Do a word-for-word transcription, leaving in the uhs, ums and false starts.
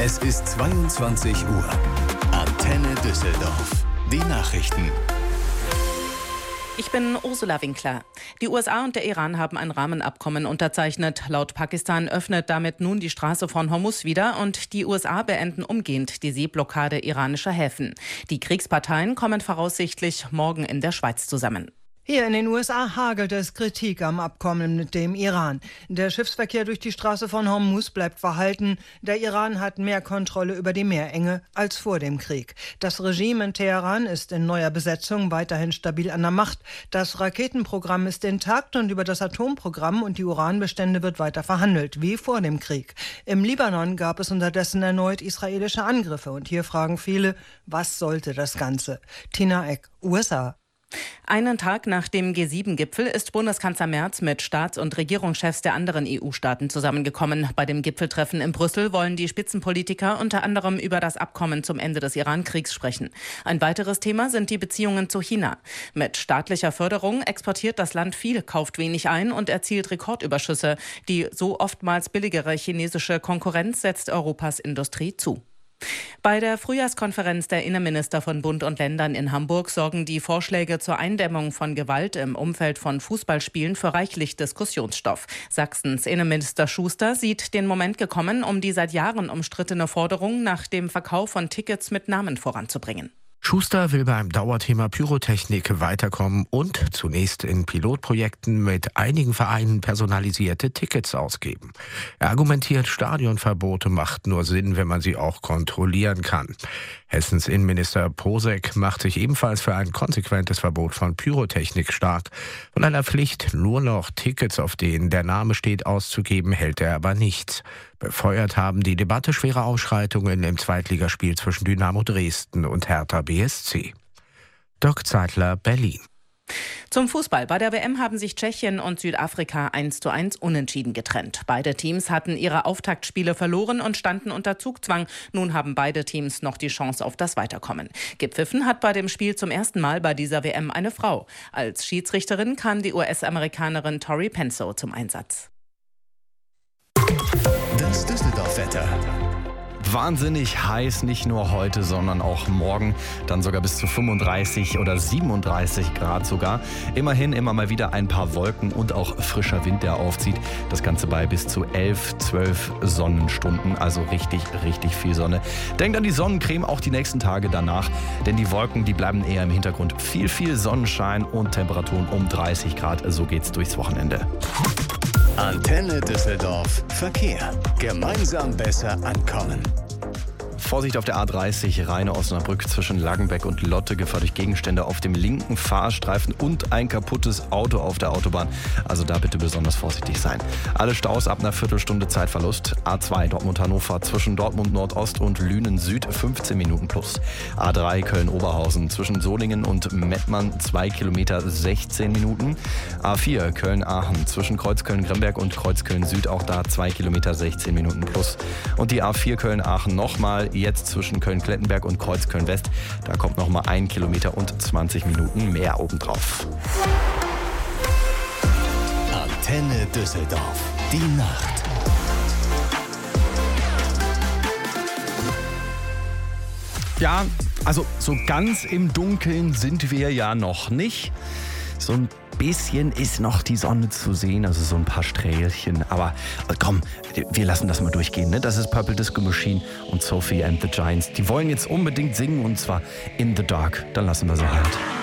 Es ist zweiundzwanzig Uhr. Antenne Düsseldorf. Die Nachrichten. Ich bin Ursula Winkler. Die U S A und der Iran haben ein Rahmenabkommen unterzeichnet. Laut Pakistan öffnet damit nun die Straße von Hormuz wieder und die U S A beenden umgehend die Seeblockade iranischer Häfen. Die Kriegsparteien kommen voraussichtlich morgen in der Schweiz zusammen. Hier in den U S A hagelt es Kritik am Abkommen mit dem Iran. Der Schiffsverkehr durch die Straße von Hormuz bleibt verhalten. Der Iran hat mehr Kontrolle über die Meerenge als vor dem Krieg. Das Regime in Teheran ist in neuer Besetzung weiterhin stabil an der Macht. Das Raketenprogramm ist intakt und über das Atomprogramm und die Uranbestände wird weiter verhandelt, wie vor dem Krieg. Im Libanon gab es unterdessen erneut israelische Angriffe. Und hier fragen viele, was sollte das Ganze? Tina Eck, U S A. Einen Tag nach dem G sieben Gipfel ist Bundeskanzler Merz mit Staats- und Regierungschefs der anderen E U-Staaten zusammengekommen. Bei dem Gipfeltreffen in Brüssel wollen die Spitzenpolitiker unter anderem über das Abkommen zum Ende des Iran-Kriegs sprechen. Ein weiteres Thema sind die Beziehungen zu China. Mit staatlicher Förderung exportiert das Land viel, kauft wenig ein und erzielt Rekordüberschüsse. Die so oftmals billigere chinesische Konkurrenz setzt Europas Industrie zu. Bei der Frühjahrskonferenz der Innenminister von Bund und Ländern in Hamburg sorgen die Vorschläge zur Eindämmung von Gewalt im Umfeld von Fußballspielen für reichlich Diskussionsstoff. Sachsens Innenminister Schuster sieht den Moment gekommen, um die seit Jahren umstrittene Forderung nach dem Verkauf von Tickets mit Namen voranzubringen. Schuster will beim Dauerthema Pyrotechnik weiterkommen und zunächst in Pilotprojekten mit einigen Vereinen personalisierte Tickets ausgeben. Er argumentiert, Stadionverbote macht nur Sinn, wenn man sie auch kontrollieren kann. Hessens Innenminister Posek macht sich ebenfalls für ein konsequentes Verbot von Pyrotechnik stark. Von einer Pflicht, nur noch Tickets, auf denen der Name steht, auszugeben, hält er aber nichts. Befeuert haben die Debatte schwere Ausschreitungen im Zweitligaspiel zwischen Dynamo Dresden und Hertha B S C. Dirk Zeitler, Berlin. Zum Fußball. Bei der W M haben sich Tschechien und Südafrika eins zu eins unentschieden getrennt. Beide Teams hatten ihre Auftaktspiele verloren und standen unter Zugzwang. Nun haben beide Teams noch die Chance auf das Weiterkommen. Gepfiffen hat bei dem Spiel zum ersten Mal bei dieser W M eine Frau. Als Schiedsrichterin kam die U S-Amerikanerin Tori Penso zum Einsatz. Das Düsseldorf-Wetter. Wahnsinnig heiß, nicht nur heute, sondern auch morgen. Dann sogar bis zu fünfunddreißig oder siebenunddreißig Grad sogar. Immerhin immer mal wieder ein paar Wolken und auch frischer Wind, der aufzieht. Das Ganze bei bis zu elf, zwölf Sonnenstunden. Also richtig, richtig viel Sonne. Denkt an die Sonnencreme auch die nächsten Tage danach. Denn die Wolken, die bleiben eher im Hintergrund. Viel, viel Sonnenschein und Temperaturen um dreißig Grad. So geht's durchs Wochenende. Antenne Düsseldorf. Verkehr. Gemeinsam besser ankommen. Vorsicht auf der A dreißig, Rheine-Osnabrück zwischen Langenbeck und Lotte, Gefahr durch Gegenstände auf dem linken Fahrstreifen und ein kaputtes Auto auf der Autobahn. Also da bitte besonders vorsichtig sein. Alle Staus ab einer Viertelstunde Zeitverlust. A zwei Dortmund-Hannover zwischen Dortmund Nordost und Lünen Süd fünfzehn Minuten plus. A drei Köln-Oberhausen zwischen Solingen und Mettmann zwei Kilometer sechzehn Minuten. A vier Köln-Aachen zwischen Kreuzköln-Gremberg und Kreuzköln Süd, auch da zwei Kilometer sechzehn Minuten plus. Und die A vier Köln-Aachen nochmal jetzt zwischen Köln-Klettenberg und Kreuzköln-West. Da kommt noch mal ein Kilometer und zwanzig Minuten mehr obendrauf. Antenne Düsseldorf. Die Nacht. Ja, also so ganz im Dunkeln sind wir ja noch nicht. So ein bisschen ist noch die Sonne zu sehen, also so ein paar Strählchen. Aber komm, wir lassen das mal durchgehen. Ne? Das ist Purple Disco Machine und Sophie and the Giants. Die wollen jetzt unbedingt singen und zwar In the Dark. Dann lassen wir sie halt.